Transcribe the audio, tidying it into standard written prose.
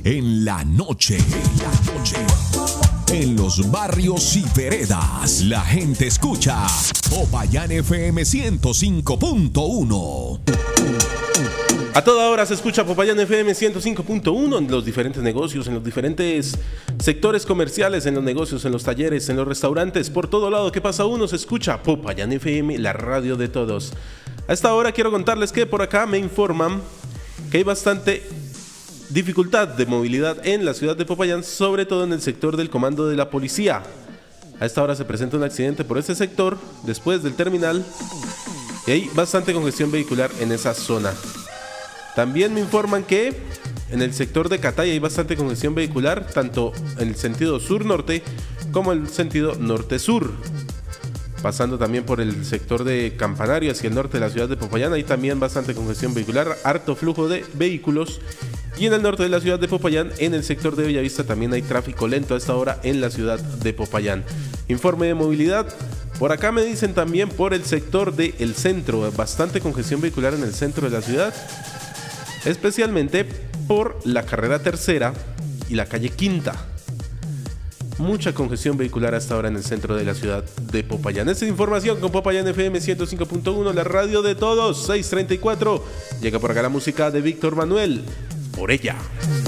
en la noche. En los barrios y veredas, la gente escucha Popayán FM 105.1. A toda hora se escucha Popayán FM 105.1 en los diferentes negocios, en los diferentes sectores comerciales, en los negocios, en los talleres, en los restaurantes, por todo lado que pasa uno se escucha Popayán FM, la radio de todos. A esta hora quiero contarles que por acá me informan que hay bastante dificultad de movilidad en la ciudad de Popayán, sobre todo en el sector del comando de la policía. A esta hora se presenta un accidente por este sector, después del terminal, y hay bastante congestión vehicular en esa zona. También me informan que en el sector de Cataya hay bastante congestión vehicular, tanto en el sentido sur-norte como en el sentido norte-sur. Pasando también por el sector de Campanario hacia el norte de la ciudad de Popayán, hay también bastante congestión vehicular, harto flujo de vehículos. Y en el norte de la ciudad de Popayán, en el sector de Bellavista, también hay tráfico lento a esta hora en la ciudad de Popayán. Informe de movilidad. Por acá me dicen también por el sector del centro, bastante congestión vehicular en el centro de la ciudad, especialmente por la carrera tercera y la calle Quinta. Mucha congestión vehicular hasta ahora en el centro de la ciudad de Popayán. Esta información con Popayán FM 105.1, la radio de todos, 6:34. Llega por acá la música de Víctor Manuel, Por Ella.